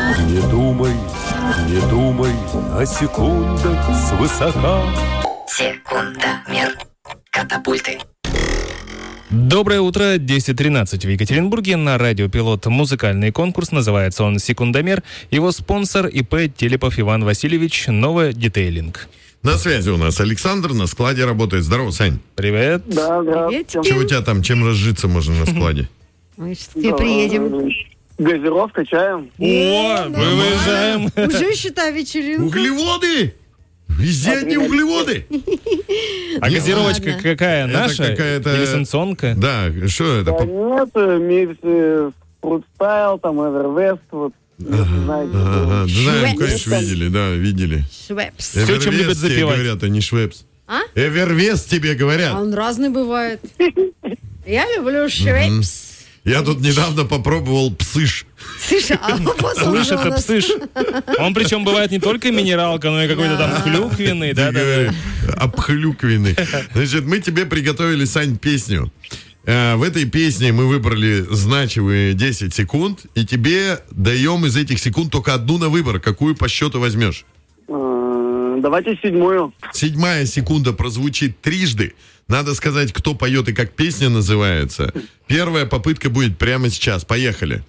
Не думай, не думай о секундах свысока. Секундомер катапульты. Доброе утро, 10:13 в Екатеринбурге. На радио «Пилот» музыкальный конкурс. Называется он «Секундомер». Его спонсор ИП Телепов Иван Васильевич, Новая Детейлинг. На связи у нас Александр, на складе работает. Здорово, Сань. Привет. Да. Чего у тебя там, чем разжиться можно на складе? Мы сейчас к тебе приедем. Газировка, чаем. О, мы выезжаем. Уже, считай, вечеринка. Углеводы! Везде одни углеводы! А газировочка ладно. какая? Это Наша? какая-то- Или санкционка? Да, что это? Да нет, микс фрутстайл, там, Эвервест, вот, знаете. Ага, знаем, Швепс. конечно, видели. Швепс. Всё, чем любят Эвервест тебе запивать. говорят, а не Швепс. А? Эвервест тебе А говорят. он разный бывает. Я люблю швепс. Я тут недавно попробовал псыш. Слушай, а Слышь, это псыш. Он причем бывает не только минералка, но и какой-то там клюквенный, да. Обхлюквенный. Значит, мы тебе приготовили, Сань, песню. В этой песне мы выбрали значимые 10 секунд, и тебе даем из этих секунд только одну на выбор. Какую по счету возьмешь? Давайте 7-ю. 7-я секунда прозвучит трижды. Надо сказать, кто поет и как песня называется. Первая попытка будет прямо сейчас. Поехали.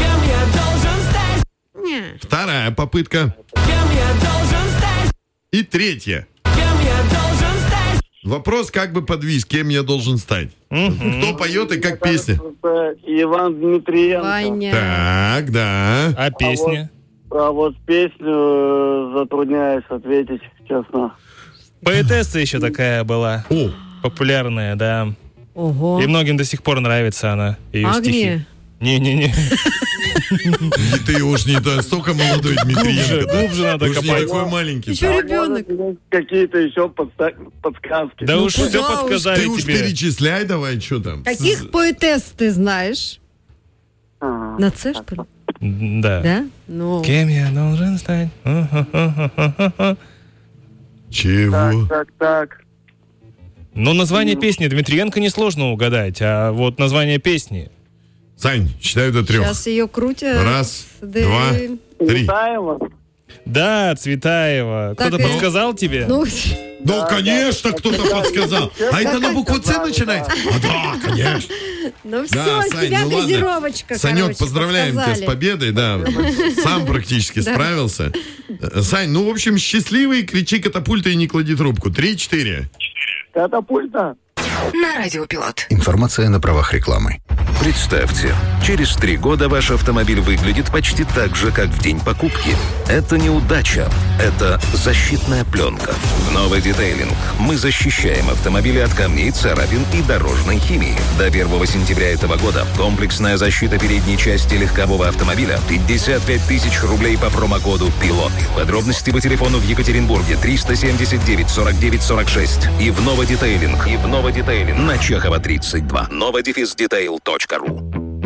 Вторая попытка. И третья. Вопрос как бы подвис, кем я должен стать. Кто поет и как песня? Это Иван Дмитриенко. Ваня. Так, да. А песня? А вот песню затрудняюсь ответить, честно. Поэтесса еще такая была. О, Популярная, да. Ого. И многим до сих пор нравится она, ее стихи. Агния. Не-не-не. и ты уж не столько молодой, Дмитриенко. да? Глубже надо Уж не копать. такой маленький. Еще ребенок. Какие-то еще подсказки. Да уж куда все уж. подсказали Ты уж тебе. перечисляй давай, что там. Каких поэтесс ты знаешь? А, На Ц, что ли? Да. Да? Ну, Кем я должен стать? Чего? Так. Ну, название песни Дмитриенко несложно угадать, а вот название песни. Сань, считаю до 3. сейчас ее крутят. Раз, Да. 2, 3. Цветаева. Да, Цветаева. Так Кто-то и- подсказал тебе? Ну, Ну, конечно, кто-то подсказал. А это на букву С начинается? А, да, конечно. ну все, Да, с Сань, тебя ну ладно. газировочка, Санек, короче, поздравляем тебя с подсказали. победой, да. Сам практически справился. Сань, ну, в общем, счастливый, кричи катапульта и не клади трубку. 3-4. Катапульта. На радио «Пилот». Информация на правах рекламы. Представьте, через 3 года ваш автомобиль выглядит почти так же, как в день покупки. Это не удача, это защитная пленка. В новый детейлинг мы защищаем автомобили от камней, царапин и дорожной химии. До 1 сентября этого года комплексная защита передней части легкового автомобиля 55 тысяч рублей по промокоду «Пилот». Подробности по телефону в Екатеринбурге 379 49 46 и в новый детейлинг на Чехова 32. Новодефиздетейл.ру.